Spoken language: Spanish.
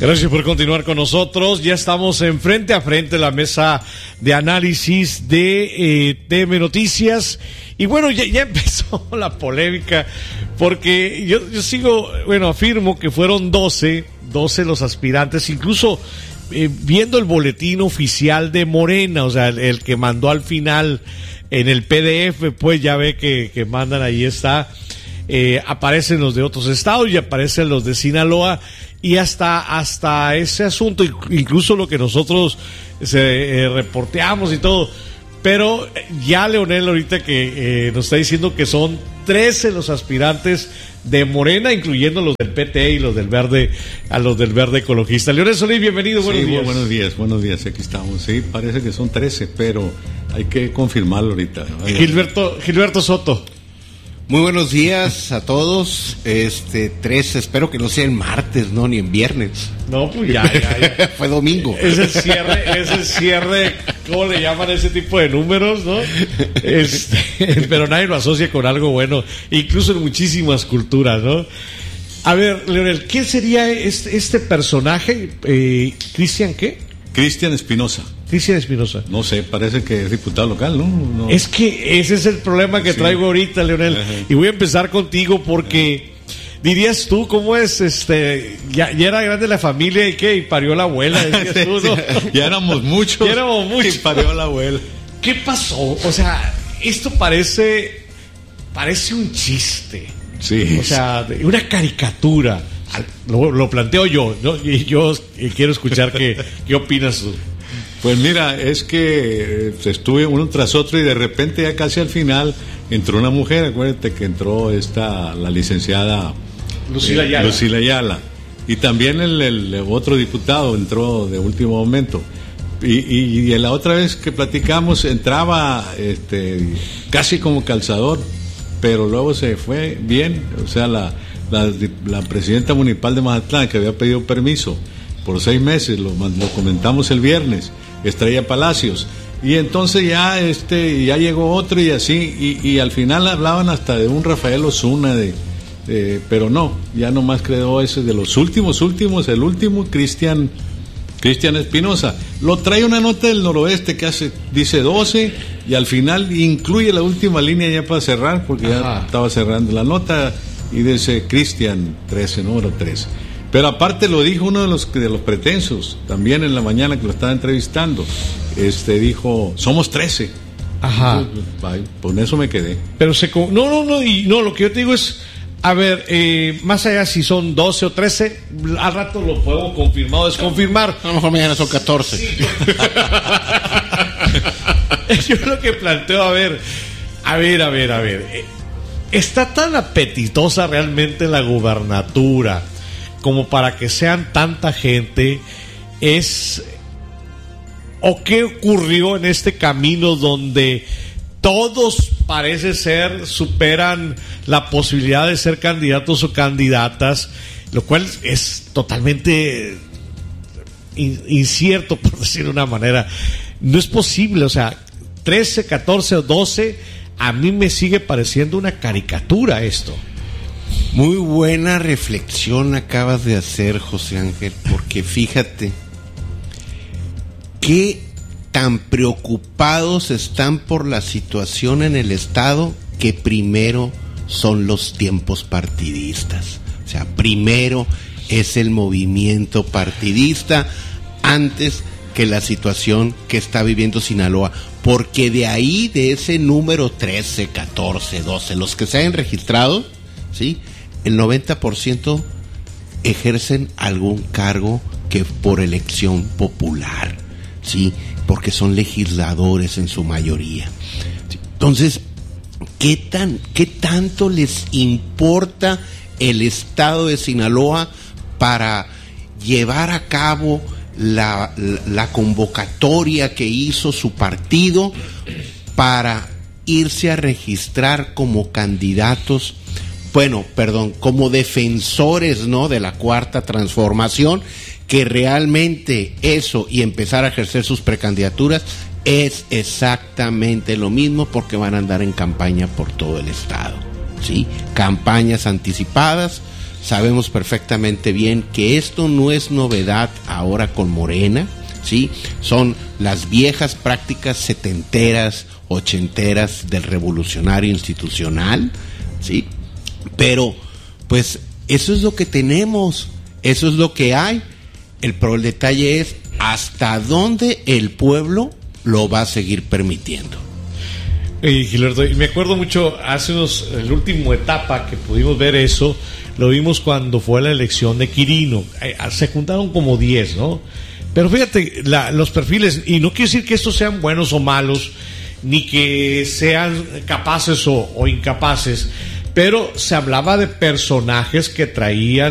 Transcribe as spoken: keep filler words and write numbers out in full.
Gracias por continuar con nosotros. Ya estamos en frente a frente la mesa de análisis de eh, T M Noticias. Y bueno, ya, ya empezó la polémica, porque yo, yo sigo, bueno, afirmo que fueron doce, doce los aspirantes, incluso eh, viendo el boletín oficial de Morena, o sea, el, el que mandó al final en el P D F, pues ya ve que, que mandan, ahí está. Eh, aparecen los de otros estados y aparecen los de Sinaloa, y hasta hasta ese asunto, incluso lo que nosotros se, eh, reporteamos y todo, pero ya Leonel ahorita que eh, nos está diciendo que son trece los aspirantes de Morena, incluyendo los del P T y los del Verde, a los del Verde Ecologista. Leonel Solís, bienvenido, buenos sí, días. Buenos días, buenos días, aquí estamos. Sí, parece que son trece, pero hay que confirmarlo ahorita. Gilberto, Gilberto Soto. Muy buenos días a todos. Este, tres, espero que no sea en martes, no, ni en viernes. No, pues ya, ya, ya. Fue domingo. Es el cierre, es el cierre, ¿cómo le llaman ese tipo de números, no? Este, pero nadie lo asocia con algo bueno, incluso en muchísimas culturas, ¿no? A ver, Leonel, ¿quién sería este, este personaje? Eh, ¿Cristian qué? Cristian Espinosa. Cristian Espinosa. No sé, parece que es diputado local, ¿no? no. Es que ese es el problema que sí traigo ahorita, Leonel. Ajá. Y voy a empezar contigo porque dirías tú, ¿cómo es? Este, ya, ya era grande la familia y qué, y parió la abuela, decías tú, ¿no? Ya éramos muchos. Ya éramos muchos. Y parió la abuela. ¿Qué pasó? O sea, esto parece, parece un chiste. Sí. O sea, una caricatura. Lo, lo planteo yo, ¿no? Y yo quiero escuchar qué, qué opinas tú. Pues mira, es que estuve uno tras otro y de repente ya casi al final entró una mujer. Acuérdate que entró esta, la licenciada Lucila eh, Ayala. Lucila Ayala. Y también el, el otro diputado entró de último momento. Y, y, y la otra vez que platicamos entraba este, casi como calzador, pero luego se fue bien. O sea, la, la, la presidenta municipal de Mazatlán, que había pedido permiso por seis meses, lo, lo comentamos el viernes, Estrella Palacios, y entonces ya este ya llegó otro y así, y, y al final hablaban hasta de un Rafael Osuna, de, de, pero no, ya nomás quedó ese de los últimos, últimos, el último, Cristian Cristian Espinosa. Lo trae una nota del Noroeste que hace, dice doce, y al final incluye la última línea ya para cerrar, porque Ajá. ya estaba cerrando la nota, y dice Cristian trece, número trece. Pero aparte lo dijo uno de los de los pretensos, también en la mañana que lo estaba entrevistando, este dijo, somos trece. Ajá. Entonces, con eso me quedé. Pero se no, no, no, y no, lo que yo te digo es, a ver, eh, más allá si son doce o trece, al rato lo puedo confirmar o desconfirmar. A lo mejor mañana son catorce. Sí. Yo lo que planteo, a ver, a ver, a ver, a ver, eh, ¿está tan apetitosa realmente la gubernatura como para que sean tanta gente? Es ¿o qué ocurrió en este camino donde todos parece ser superan la posibilidad de ser candidatos o candidatas, lo cual es totalmente incierto, por decir de una manera? No es posible, o sea, trece, catorce o doce, a mí me sigue pareciendo una caricatura esto. Muy buena reflexión acabas de hacer, José Ángel, porque fíjate qué tan preocupados están por la situación en el Estado que primero son los tiempos partidistas. O sea, primero es el movimiento partidista antes que la situación que está viviendo Sinaloa, porque de ahí, de ese número trece, catorce, doce, los que se hayan registrado, ¿sí?, el noventa por ciento ejercen algún cargo que por elección popular, ¿sí?, porque son legisladores en su mayoría. Entonces, ¿qué tan, qué tanto les importa el estado de Sinaloa para llevar a cabo la, la, la convocatoria que hizo su partido para irse a registrar como candidatos? Bueno, perdón, como defensores, ¿no?, de la Cuarta Transformación, que realmente eso y empezar a ejercer sus precandidaturas es exactamente lo mismo, porque van a andar en campaña por todo el estado, ¿sí? Campañas anticipadas, sabemos perfectamente bien que esto no es novedad ahora con Morena, ¿sí? Son las viejas prácticas setenteras, ochenteras del revolucionario institucional, ¿sí? Pero, pues, eso es lo que tenemos, eso es lo que hay. El, el detalle es hasta dónde el pueblo lo va a seguir permitiendo. Y Gilberto, me acuerdo mucho, hace unos, en la última etapa que pudimos ver eso, lo vimos cuando fue la elección de Quirino. Eh, se juntaron como diez, ¿no? Pero fíjate, la, los perfiles, y no quiero decir que estos sean buenos o malos, ni que sean capaces o, o incapaces, pero se hablaba de personajes que traían